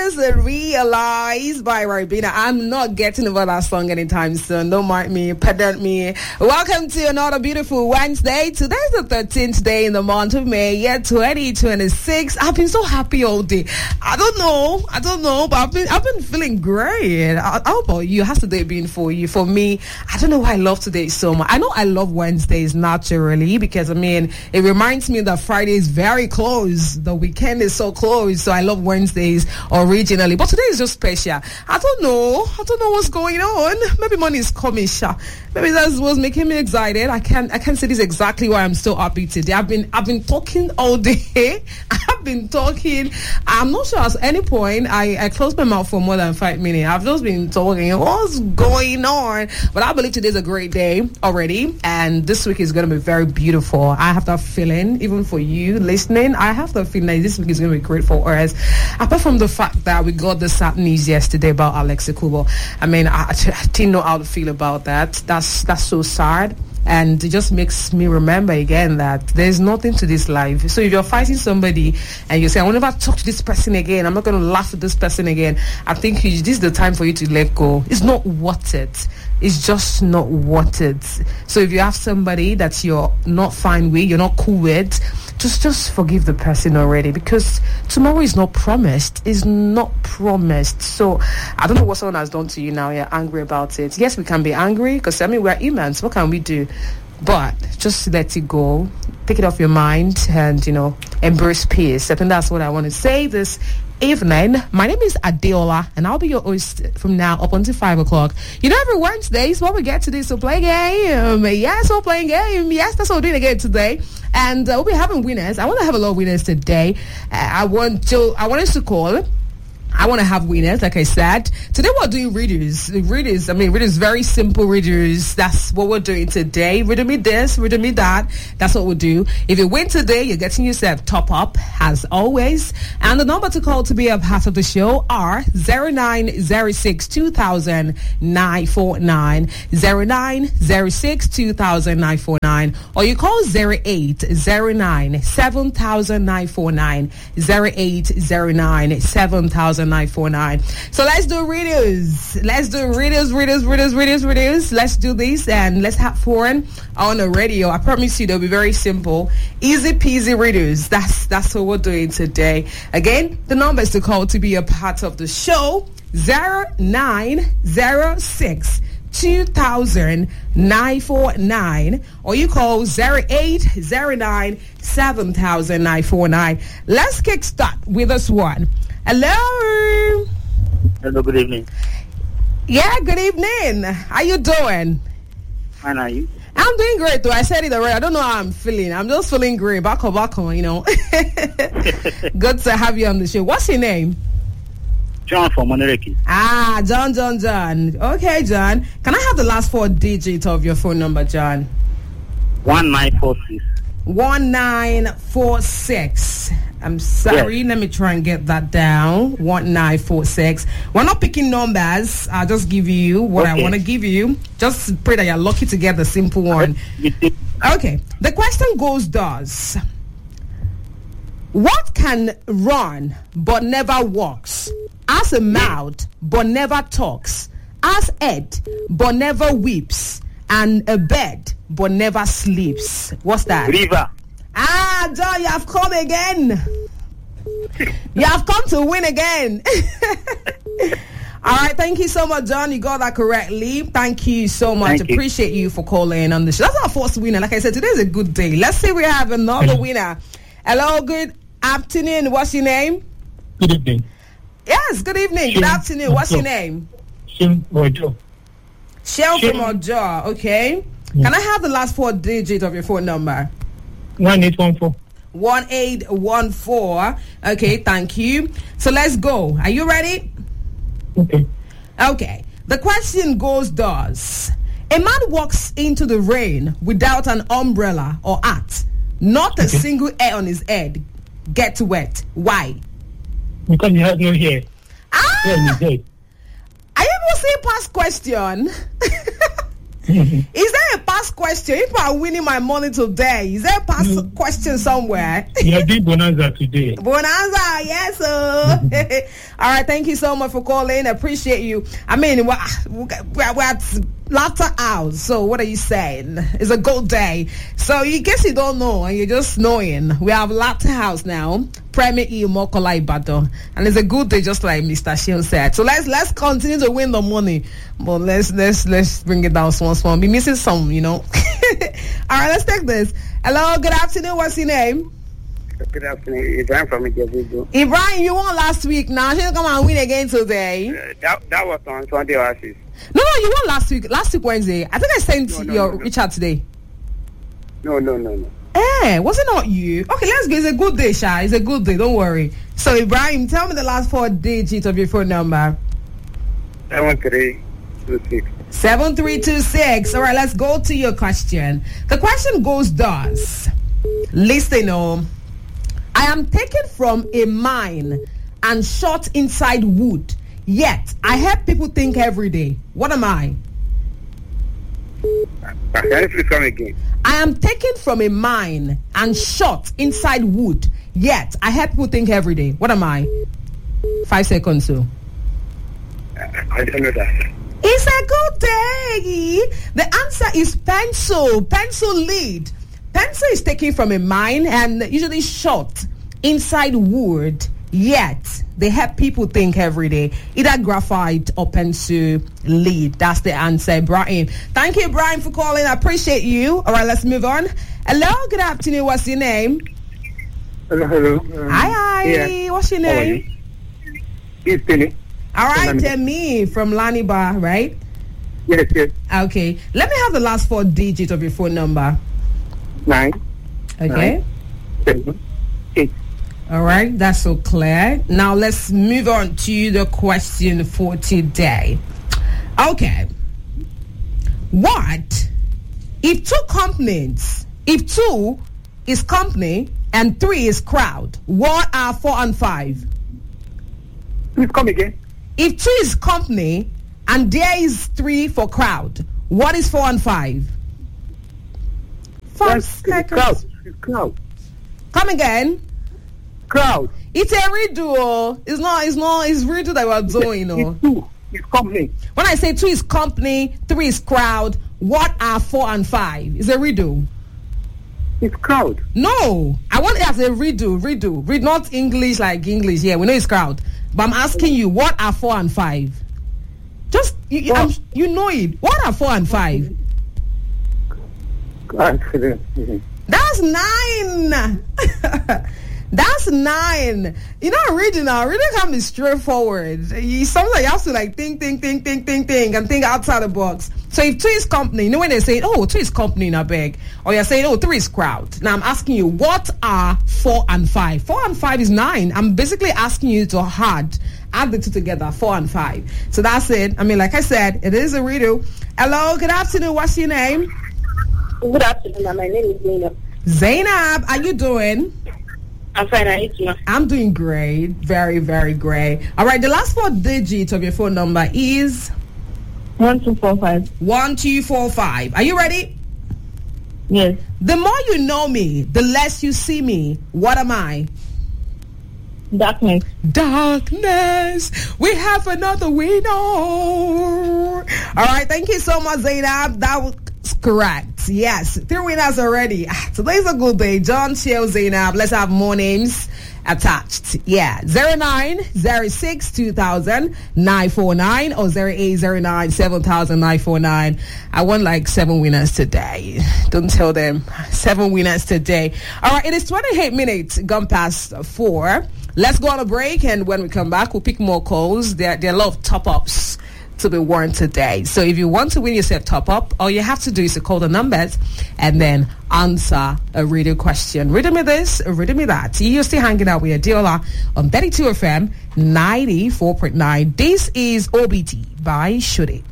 is Realize by Ribena. I'm not getting over that song anytime soon. Don't mind me, pedant me. Welcome to another beautiful Wednesday. Today's the 13th day in the month of May, year 2026. I've been so happy all day. I don't know, but I've been feeling great. How about you? How's today been for you? For me, I don't know why I love today so much. I know I love Wednesdays naturally because, it reminds me that Friday is very close. The weekend is so close, so I love Wednesdays originally. But today is just special. I don't know what's going on. Maybe money is coming, Sha. Maybe that's what's making me excited. I can't say this exactly why I'm so happy today. I've been talking all day. I've been talking. I'm not sure at any point I closed my mouth for more than 5 minutes. I've just been talking. What's going on? But I believe today's a great day already, and this week is going to be very beautiful. I have that feeling, even for you listening, I have that feeling that this week is going to be great for us. Apart from the fact that we got the sad news yesterday about Alex Ekubo. I didn't know how to feel about that. That's so sad. And it just makes me remember again that there's nothing to this life. So if you're fighting somebody and you say, I will never talk to this person again, I'm not going to laugh at this person again, I think this is the time for you to let go. It's not worth it. It's just not worth it. So if you have somebody that you're not fine with, you're not cool with, just forgive the person already, because tomorrow is not promised. It's not promised. So I don't know what someone has done to you now. You're angry about it. Yes, we can be angry because we're humans. What can we do? But just let it go. Take it off your mind and, embrace peace. I think that's what I want to say this evening. My name is Adeola, and I'll be your host from now up until 5 o'clock. Every Wednesdays, what we get to do is to play game. Yes, we're playing game. Yes, that's what we're doing again today. And we'll be having winners. I want to have a lot of winners today. I want us to call. I want to have winners, like I said. Today we're doing readers, very simple readers. That's what we're doing today. Read me this, read me that. That's what we'll do. If you win today, you're getting yourself top up, as always. And the number to call to be a part of the show are 0906 2000 949, 0906 2000 949, or you call 0809 7000 949, 0809 7000 949. So let's do readers. Let's do readers. Let's do this and let's have fun on the radio. I promise you they'll be very simple, easy peasy readers. That's what we're doing today. Again, the number is to call to be a part of the show, 0906 2000 949, or you call 0809 7000 949. Let's kick start with this one. Hello. Hello, good evening. Yeah, good evening. How you doing? Fine, are you? I'm doing great, though. I said it already. I don't know how I'm feeling. I'm just feeling great. Back on, Good to have you on the show. What's your name? John from Monereki. John. Okay, John. Can I have the last 4 digits of your phone number, John? 1946. 1946. I'm sorry. Yes. Let me try and get that down. 1946. We're not picking numbers. I'll just give you what I want to give you. Just pray that you're lucky to get the simple one. Okay. The question goes thus. What can run but never walks? Has a mouth but never talks? Has head but never weeps? And a bed but never sleeps? What's that? River. John, you have come again. You have come to win again. All right, thank you so much, John. You got that correctly. Thank you so much. Appreciate you for calling on the show. That's our first winner. Like I said, today's a good day. Let's see if we have another winner. Hello, good afternoon. What's your name? Good evening. Yes, good evening. Good afternoon. What's your name? Shell from Ojo. Okay. Yeah. Can I have the last 4 digits of your phone number? 1814. 1814. Okay, thank you. So let's go. Are you ready? Okay. The question goes thus. A man walks into the rain without an umbrella or hat. Not a single hair on his head gets wet. Why? Because he has no hair. Are you able to say past question? Is there a past question? If I'm winning my money today, is there a past question somewhere? You are doing bonanza today. Bonanza, yes, sir. All right, thank you so much for calling. Appreciate you. I mean, we're at Laughter House. So what are you saying? It's a good day. So you guess you don't know and you're just knowing. We have Laughter House now. Premier E Mokola Ibadan. And it's a good day, just like Mr. Shion said. So let's continue to win the money. But let's bring it down small. Be missing some, you know. All right, let's take this. Hello, good afternoon. What's your name? Good afternoon. Ibrahim from Ijebu. Ibrahim, you won last week. Now you come and win again today. That was on Sunday Oasis. No, you won last week. Last week Wednesday. I think I sent your Richard today. No. Was it not you? Okay, let's go. It's a good day, Sha. It's a good day. Don't worry. So, Ibrahim, tell me the last 4 digits of your phone number. 7326. 7326. All right, let's go to your question. The question goes thus. Listen, I am taken from a mine and shot inside wood. Yet, I help people think every day. What am I? Can you please come again? I am taken from a mine and shot inside wood. Yet, I help people think every day. What am I? 5 seconds, so. I don't know that. It's a good day. The answer is pencil. Pencil lead. Pencil is taken from a mine and usually shot inside wood. Yet, they help people think every day. Either graphite or pencil lead. That's the answer, Ibrahim. Thank you, Ibrahim, for calling. I appreciate you. All right, let's move on. Hello, good afternoon. What's your name? Hello. Hi. Yeah. What's your name? It's Tony. All right, Temi from Laniba, right? Yes. Okay. Let me have the last 4 digits of your phone number. 9. Okay. 7. 8. All right, that's so clear. Now let's move on to the question for today. Okay. What if 2 is company and 3 is crowd, what are 4 and 5? Please come again. If 2 is company and there is 3 for crowd, what is 4 and 5? 5 seconds. Crowd. Come again. Crowd. It's a riddle. It's riddle that we're doing, It's 2. It's company. When I say 2 is company, 3 is crowd, what are 4 and 5? It's a riddle. It's crowd. No, I want it as a riddle. Read not English like English. Yeah, we know it's crowd. But I'm asking you, what are 4 and 5? Just, you know it. What are 4 and 5? That's 9. That's 9. You know, reading can be straightforward. Sometimes you have to like think, and think outside the box. So if 2 is company, you know when they say, 2 is company in a bag, or you're saying, 3 is crowd. Now I'm asking you, what are 4 and 5? 4 and 5 is 9. I'm basically asking you to add the 2 together, 4 and 5. So that's it. I mean, like I said, it is a riddle. Hello, good afternoon. What's your name? Good afternoon. My name is Zainab. Zainab, how you doing? I'm fine. I'm doing great. Very, very great. All right, the last 4 digits of your phone number is 1245. 1245. Are you ready? Yes. The more you know me, the less you see me. What am I? Darkness. We have another winner. All right, thank you so much, Zainab. That was correct. Yes, 3 winners already. Today's a good day. John, Shell, Zainab. Let's have more names attached. Yeah, 0906 2000 949 or 0809 7000 949. I want like 7 winners today. Don't tell them. 7 winners today. All right, it is 28 minutes gone past 4. Let's go on a break, and when we come back, we'll pick more calls. There are a lot of top-ups to be won today. So if you want to win yourself top-up, all you have to do is to call the numbers and then answer a radio question. Riddle me this, riddle me that. You're still hanging out with Adiola on 32 FM 94.9. This is OBT by Should It.